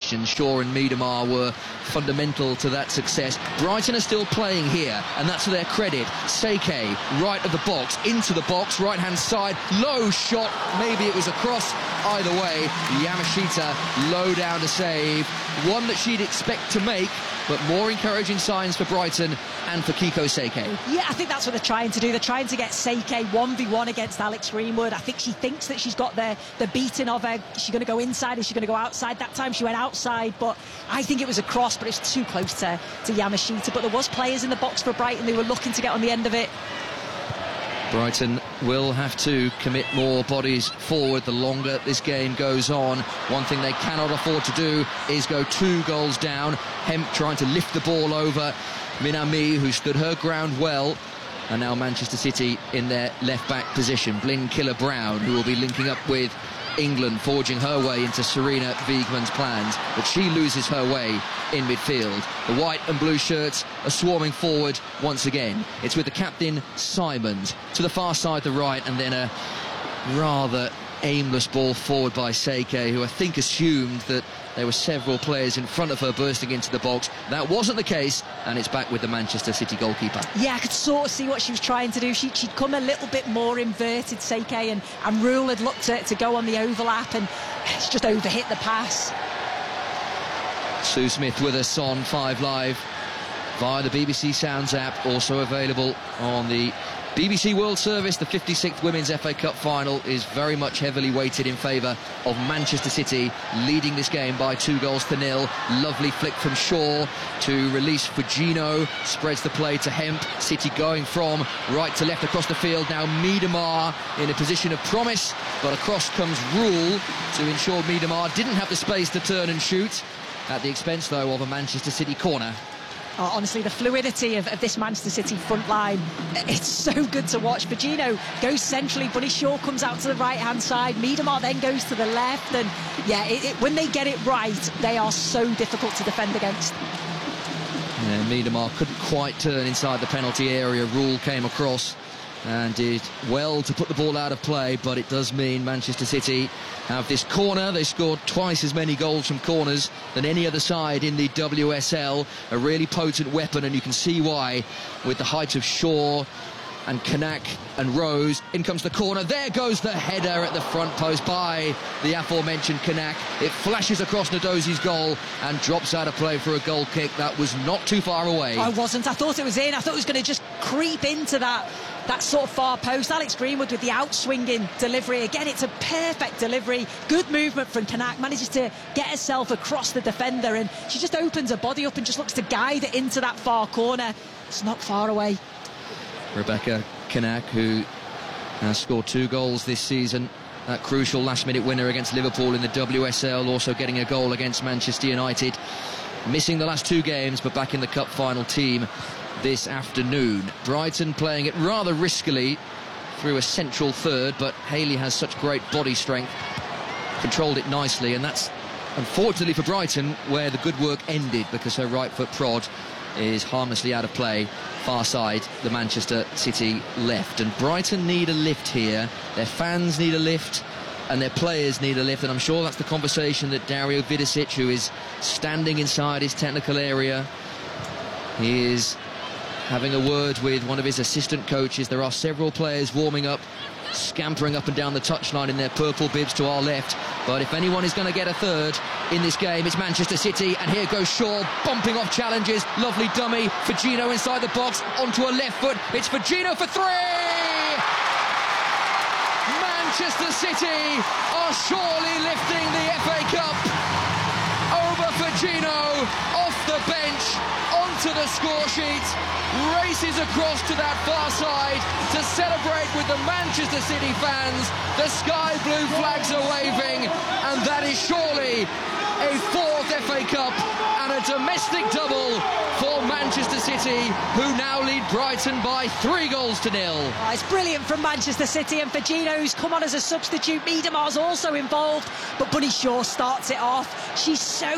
possessions. Shaw and Miedemar were fundamental to that success. Brighton are still playing here, and that's to their credit. Seike, right of the box, into the box, right-hand side, low shot, maybe it was a cross. Either way, Yamashita low down to save. One that she'd expect to make, but more encouraging signs for Brighton and for Kiko Seike. Yeah, I think that's what they're trying to do. They're trying to get Seike 1v1 against Alex Greenwood. I think she thinks that she's got the beating of her. Is she going to go inside? Is she going to go outside? That time she went outside, but I think it was a cross, but it's too close to Yamashita. But there was players in the box for Brighton who were looking to get on the end of it. Brighton will have to commit more bodies forward the longer this game goes on. One thing they cannot afford to do is go 2 goals down. Hemp trying to lift the ball over Minami, who stood her ground well. And now Manchester City in their left-back position. Blynn Killer-Brown, who will be linking up with England, forging her way into Serena Wiegmann's plans, but she loses her way in midfield. The white and blue shirts are swarming forward once again. It's with the captain Simons to the far side, the right, and then a rather aimless ball forward by Seike, who I think assumed that there were several players in front of her bursting into the box. That wasn't the case, and it's back with the Manchester City goalkeeper. Yeah, I could sort of see what she was trying to do. She'd come a little bit more inverted, Seike, and Rule had looked to go on the overlap, and it's just overhit the pass. Sue Smith with us on 5 Live via the BBC Sounds app, also available on the BBC World Service. The 56th Women's FA Cup final is very much heavily weighted in favour of Manchester City, leading this game by 2-0. Lovely flick from Shaw to release Fugino, spreads the play to Hemp. City going from right to left across the field. Now Miedemar in a position of promise, but across comes Rule to ensure Miedemar didn't have the space to turn and shoot, at the expense though of a Manchester City corner. Oh, honestly, the fluidity of this Manchester City front line, it's so good to watch. Fugino goes centrally, Bunny Shaw comes out to the right-hand side, Miedemar then goes to the left, and yeah, when they get it right, they are so difficult to defend against. Yeah, Miedemar couldn't quite turn inside the penalty area. Rule came across and did well to put the ball out of play, but it does mean Manchester City have this corner. They scored twice as many goals from corners than any other side in the WSL. A really potent weapon, and you can see why with the height of Shaw and Kanak and Rose. In comes the corner. There goes the header at the front post by the aforementioned Kanak. It flashes across Ndozi's goal and drops out of play for a goal kick. That was not too far away. I wasn't. I thought it was in. I thought it was going to just creep into that sort of far post. Alex Greenwood with the out-swinging delivery. Again, it's a perfect delivery. Good movement from Kanak. Manages to get herself across the defender, and she just opens her body up and just looks to guide it into that far corner. It's not far away. Rebecca Kanak, who has scored 2 goals this season. That crucial last-minute winner against Liverpool in the WSL, also getting a goal against Manchester United. Missing the last 2 games, but back in the cup final team this afternoon. Brighton playing it rather riskily through a central third, but Haley has such great body strength, controlled it nicely, and that's unfortunately for Brighton where the good work ended, because her right foot prod is harmlessly out of play. Far side, the Manchester City left, and Brighton need a lift here. Their fans need a lift, and their players need a lift, and I'm sure that's the conversation that Dario Vidicic, who is standing inside his technical area, he is having a word with one of his assistant coaches. There are several players warming up, scampering up and down the touchline in their purple bibs to our left, but if anyone is going to get a third in this game, it's Manchester City. And here goes Shaw, bumping off challenges. Lovely dummy. Fugino inside the box, onto a left foot. It's Fugino for 3! Manchester City are surely lifting the FA Cup over Fugino, off the bench, onto the score sheet, races across to that far side to celebrate with the Manchester City fans. The sky blue flags are waving, and that is surely a 4th FA Cup and a domestic double for Manchester City, who now lead Brighton by 3-0. Oh, it's brilliant from Manchester City, and Fugino's come on as a substitute. Miedemar's also involved, but Bunny Shaw starts it off. She's so